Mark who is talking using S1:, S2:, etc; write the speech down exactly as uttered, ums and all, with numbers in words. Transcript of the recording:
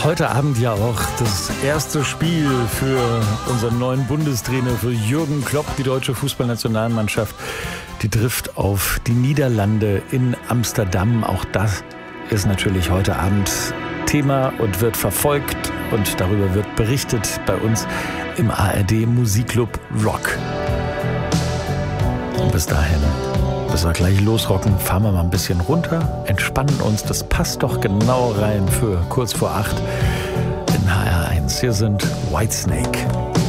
S1: Heute Abend ja auch das erste Spiel für unseren neuen Bundestrainer, für Jürgen Klopp. Die deutsche Fußballnationalmannschaft, die trifft auf die Niederlande in Amsterdam. Auch das ist natürlich heute Abend Thema und wird verfolgt. Und darüber wird berichtet bei uns im A R D Musikclub Rock. Und bis dahin, bis wir gleich losrocken, fahren wir mal ein bisschen runter, entspannen uns. Das passt doch genau rein für kurz vor acht in H R eins. Hier sind Whitesnake.